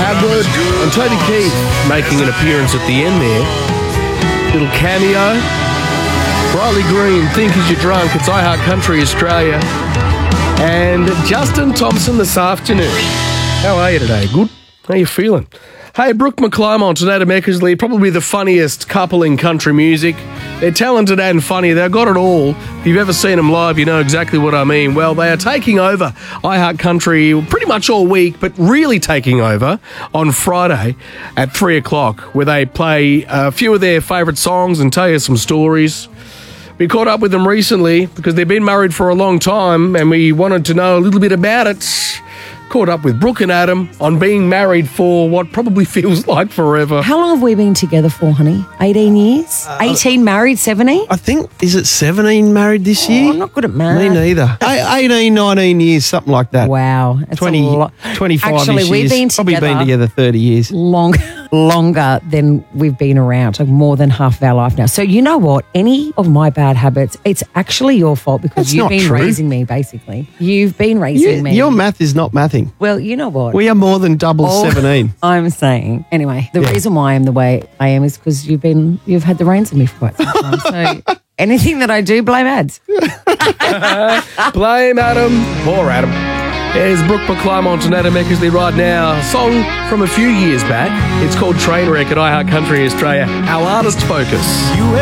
How good? And Toby Keith making an appearance at the end there. Little cameo. Riley Green, Think As You're Drunk. It's iHeart Country Australia. And Justin Thompson this afternoon. How are you today? Good? How you feeling? Hey, Brooke McClymont and Adam Eckersley, probably the funniest couple in country music. They're talented and funny. They've got it all. If you've ever seen them live, you know exactly what I mean. Well, they are taking over iHeart Country pretty much all week, but really taking over on Friday at 3 o'clock, where they play a few of their favourite songs and tell you some stories. We caught up with them recently because they've been married for a long time and we wanted to know a little bit about it. Caught up with Brooke and Adam on being married for what probably feels like forever. How long have we been together for, honey? 18 years? 18 married, 17? I think, is it 17 married this year? I'm not good at math. Me neither. 18, 19 years, something like that. Wow. That's 20, a lot. 25 Actually, years. we've been Probably together been together 30 years. longer than we've been around, like more than half of our life now. So you know what? Any of my bad habits, it's actually your fault because That's you've not been true. raising me, basically. You've been raising me. Your math is not mathing. Well, you know what? We are more than double 17. I'm saying. Anyway, the reason why I'm the way I am is because you've had the reins on me for quite some time. So anything that I do, blame ads. Blame Adam. Poor Adam. There's Brooke McClymont and Adam Eckersley right now. A song from a few years back. It's called Trainwreck at iHeart Country Australia. Our artist focus.